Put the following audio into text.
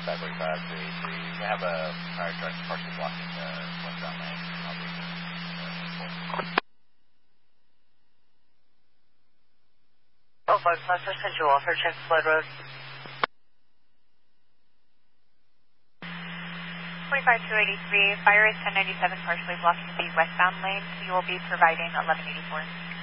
545 to 83. We have a fire truck partially blocking the westbound lane. Oh, 5 Plaza Central, offer check Flood Road. 45283, fire is 1097 partially blocking the westbound lane. You will be providing 1184.